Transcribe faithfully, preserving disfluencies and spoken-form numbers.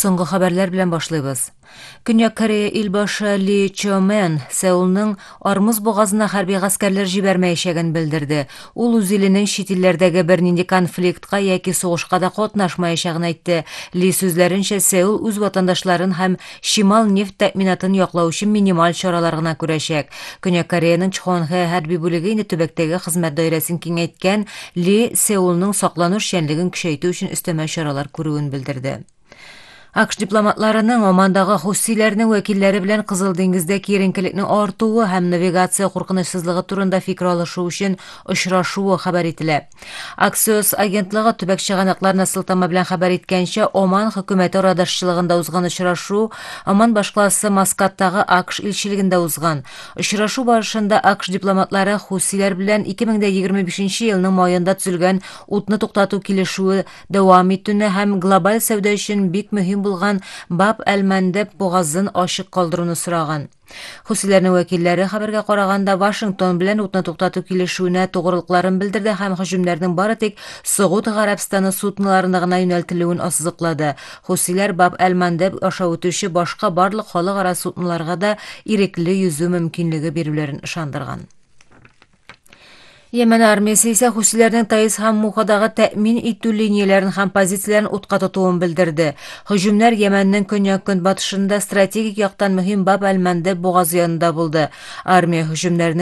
Соңгы хәбәрләр белән башлыйбыз. Көньяк Корея илбашы Ли Чо-мен Сеулның Ормуз бугазына хәрби гаскәрләр җибәрмәячәген белдерде. Ул үз иленең чит илләрдәге бернинди конфликтка яки сугышка да катнашмаячагын әйтте. Ли сүзләренчә, Сеул үз ватандашларын һәм Шимал нефть тәэминатын яклау өчен минималь чаралар гына күрәчәк. Көньяк Кореяның Чхонхэ хәрби бүлеге инде төбәктәге хезмәт даирәсен киңәйткән. Ли Сеулның саклану эшчәнлеген көчәйтү өчен өстәмә чаралар күрүен белдерде. АКШ дипломатларының Омандагы хуссиләрнең вәкилләре белән Кызыл диңгездә киеренкелекнең артуы һәм навигация куркынычсызлыгы турында фикер алышу өчен очрашуы хәбәр ителә. Axios агентлыгы төбәк чыганакларына сылтама белән хәбәр иткәнчә, Оман хөкүмәте радашчылыгында узган очрашу Оман башкаласы Маскаттагы АКШ илчелегендә узган. Очрашу барышында АКШ дипломатлары хуссиләр белән ике мең егерме бишенче елның маенда төзелгән утны туктату килешүе дәвам итүне һәм глобаль сәүдә өчен бик мөһим булган Баб әл-Мандеб бугазын ачык калдыруны сораган. Хуссиләрнең вәкилләре хәбәргә караганда Вашингтон белән утны туктату килешүенә тугрылыкларын белдерде һәм һөҗүмнәрнең бары тик Согуд Гарәбстаны судноларына гына юнәлтелүен ассызыклады. Хуссиләр Баб әл-Мандеб аша үтүче башка барлык халыкара судноларга да ирекле йөзү мөмкинлеге бирүләрен ышандырган. Йемен армиясе исә хуссиләрнең Таиз һәм Мухадагы тәэмин итү линияләрен һәм позицияләрен утка тотуын белдерде. Һөҗүмнәр Йеменнең көньяк-көнбатышында стратегик яктан мөһим Баб әл-Мандеб бугазы янында булды. Армия һөҗүмнәрне